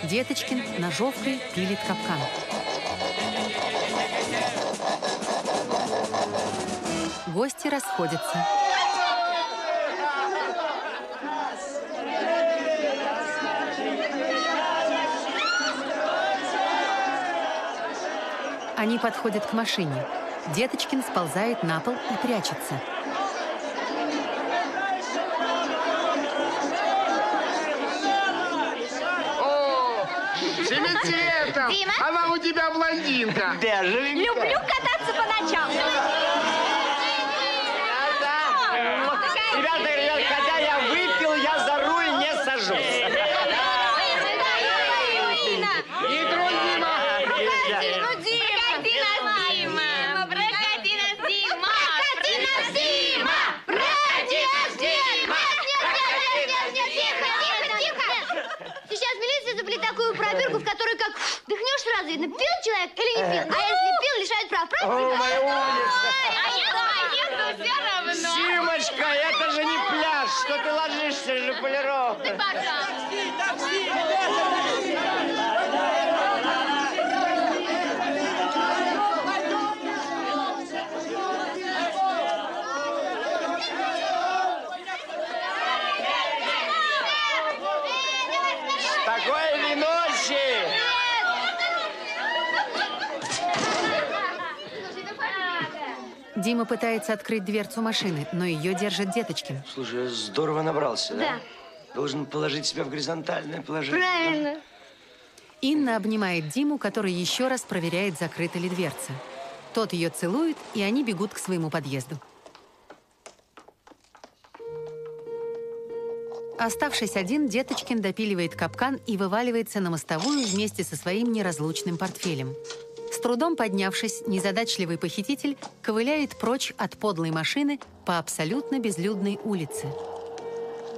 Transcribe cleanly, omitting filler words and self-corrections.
Деточкин ножовкой пилит капкан. Гости расходятся. Они подходят к машине. Деточкин сползает на пол и прячется. О, Семицветов! Дима? Она у тебя блондинка. Люблю кататься по ночам. Ребята, когда я выпил, я за руль не сажусь. Не тронь, Дима! Сейчас милиция запретит такую пробирку, в которой как дыхнешь сразу видно, пил человек или не пил. А если пил, лишают прав. О, моя умница! А я все равно. Симочка, это же не пляж, что ты ложишься же полировкой. Ты пожалуйста. Спокойной ночи! Дима пытается открыть дверцу машины, но ее держит Деточкин. Слушай, здорово набрался, да? Да. Должен положить себя в горизонтальное положение. Правильно. Инна обнимает Диму, который еще раз проверяет, закрыта ли дверца. Тот ее целует, и они бегут к своему подъезду. Оставшись один, Деточкин допиливает капкан и вываливается на мостовую вместе со своим неразлучным портфелем. С трудом поднявшись, незадачливый похититель ковыляет прочь от подлой машины по абсолютно безлюдной улице.